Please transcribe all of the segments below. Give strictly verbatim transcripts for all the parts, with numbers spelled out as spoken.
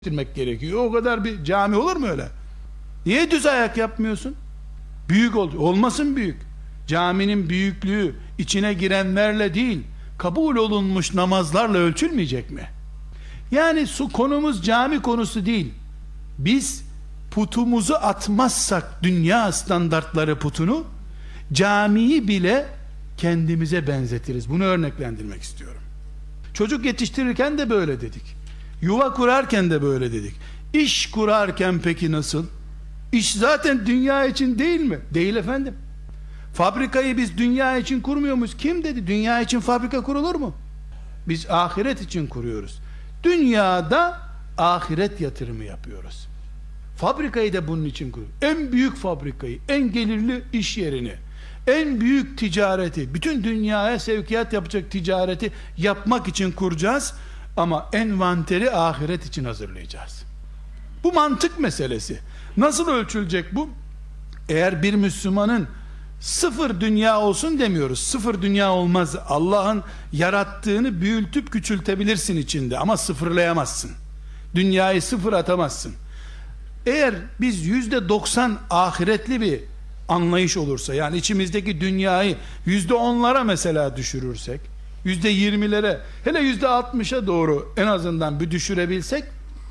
getirmek gerekiyor. O kadar bir cami olur mu öyle? Niye düz ayak yapmıyorsun? Büyük ol, olmasın büyük. Caminin büyüklüğü içine girenlerle değil, kabul olunmuş namazlarla ölçülmeyecek mi? Yani su konumuz cami konusu değil. Biz putumuzu atmazsak dünya standartları putunu, camiyi bile kendimize benzetiriz. Bunu örneklendirmek istiyorum. Çocuk yetiştirirken de böyle dedik. Yuva kurarken de böyle dedik. İş kurarken peki nasıl? İş zaten dünya için değil mi? Değil efendim. Fabrikayı biz dünya için kurmuyor muyuz? Kim dedi? Dünya için fabrika kurulur mu? Biz ahiret için kuruyoruz. Dünyada ahiret yatırımı yapıyoruz. Fabrikayı da bunun için kuruyoruz. En büyük fabrikayı, en gelirli iş yerini, en büyük ticareti, bütün dünyaya sevkiyat yapacak ticareti yapmak için kuracağız. Ama envanteri ahiret için hazırlayacağız. Bu mantık meselesi. Nasıl ölçülecek bu? Eğer bir Müslümanın sıfır dünya olsun demiyoruz. Sıfır dünya olmaz. Allah'ın yarattığını büyütüp küçültebilirsin içinde ama sıfırlayamazsın. Dünyayı sıfır atamazsın. Eğer biz yüzde doksan ahiretli bir anlayış olursa, yani içimizdeki dünyayı yüzde onlara mesela düşürürsek, yüzde yirmilere, hele yüzde altmışa doğru en azından bir düşürebilsek,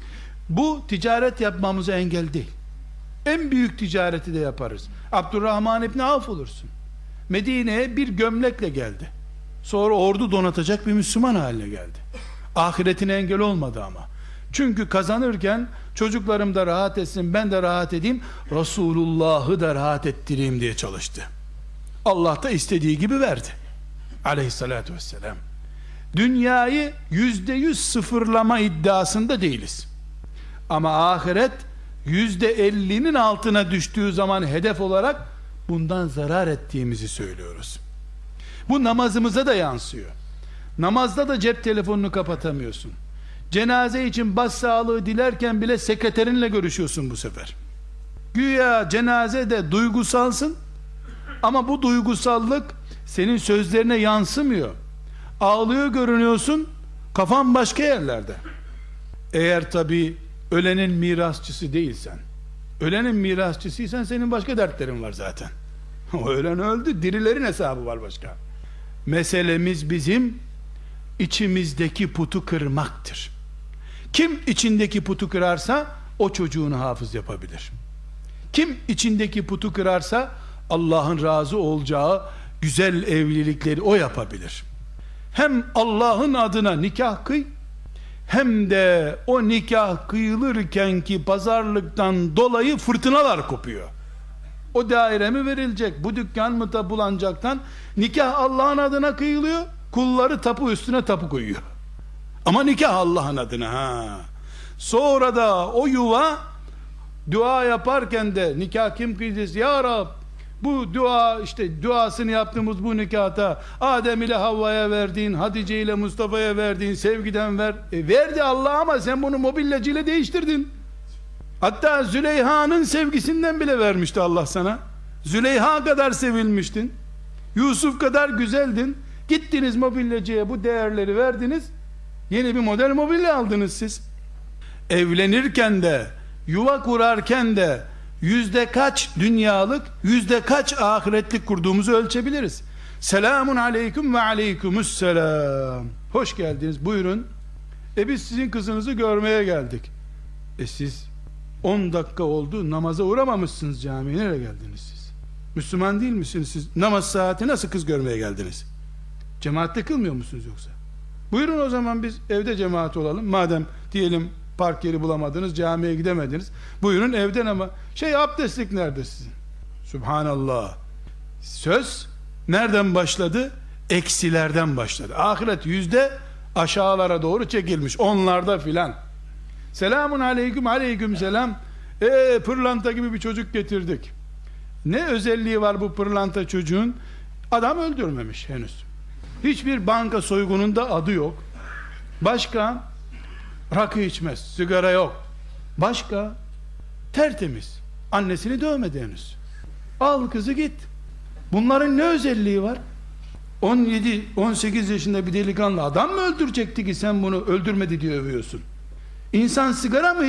bu ticaret yapmamıza engel değil. En büyük ticareti de yaparız. Abdurrahman İbni Avf olursun. Medine'ye bir gömlekle geldi. Sonra ordu donatacak bir Müslüman haline geldi. Ahiretine engel olmadı ama. Çünkü kazanırken çocuklarım da rahat etsin, ben de rahat edeyim, Resulullah'ı da rahat ettireyim diye çalıştı. Allah da istediği gibi verdi. Aleyhissalatü vesselam. Dünyayı yüzde yüz sıfırlama iddiasında değiliz. Ama ahiret yüzde ellinin altına düştüğü zaman hedef olarak bundan zarar ettiğimizi söylüyoruz. Bu namazımıza da yansıyor. Namazda da cep telefonunu kapatamıyorsun. Cenaze için başsağlığı dilerken bile sekreterinle görüşüyorsun bu sefer. Güya cenazede duygusalsın ama bu duygusallık senin sözlerine yansımıyor. Ağlıyor görünüyorsun, kafan başka yerlerde. Eğer tabi ölenin mirasçısı değilsen, ölenin mirasçısıysan senin başka dertlerin var zaten. O ölen öldü, dirilerin hesabı var başka. Meselemiz bizim içimizdeki putu kırmaktır. Kim içindeki putu kırarsa o çocuğunu hafız yapabilir. Kim içindeki putu kırarsa Allah'ın razı olacağı güzel evlilikleri o yapabilir. Hem Allah'ın adına nikah kıy, hem de o nikah kıyılırken ki pazarlıktan dolayı fırtınalar kopuyor. O daire mi verilecek, bu dükkan mı tapulanacaktan? Nikah Allah'ın adına kıyılıyor, kulları tapu üstüne tapu koyuyor. Ama nikah Allah'ın adına ha. Sonra da o yuva dua yaparken de nikah kim kıydıysa, ya Rab bu dua, işte duasını yaptığımız bu nikahta Adem ile Havva'ya verdiğin, Hatice ile Mustafa'ya verdiğin sevgiden ver. E verdi Allah ama sen bunu mobilyacı ile değiştirdin. Hatta Züleyha'nın sevgisinden bile vermişti Allah sana. Züleyha kadar sevilmiştin. Yusuf kadar güzeldin. Gittiniz mobilyacıya bu değerleri verdiniz. Yeni bir model mobilya aldınız siz. Evlenirken de, yuva kurarken de yüzde kaç dünyalık, yüzde kaç ahiretlik kurduğumuzu ölçebiliriz. Selamun aleyküm ve aleykümüsselam. Hoş geldiniz, buyurun. E biz sizin kızınızı görmeye geldik. E siz on dakika oldu namaza uğramamışsınız camiye, nereye geldiniz siz? Müslüman değil misiniz siz? Namaz saati nasıl kız görmeye geldiniz? Cemaatte kılmıyor musunuz yoksa? Buyurun o zaman biz evde cemaat olalım. Madem diyelim park yeri bulamadınız, camiye gidemediniz, buyurun evden ama şey, abdestlik nerede sizin? Subhanallah. Söz nereden başladı? Eksilerden başladı. Ahiret yüzde aşağılara doğru çekilmiş, onlarda filan. Selamun aleyküm, aleyküm selam. Eee pırlanta gibi bir çocuk getirdik. Ne özelliği var bu pırlanta çocuğun? Adam öldürmemiş henüz. Hiçbir banka soygununda adı yok. Başka? Rakı içmez, sigara yok. Başka? Tertemiz. Annesini dövmedi henüz. Al kızı git. Bunların ne özelliği var? on yedi on sekiz yaşında bir delikanlı adam mı öldürecekti ki sen bunu öldürmedi diye övüyorsun? İnsan sigara mı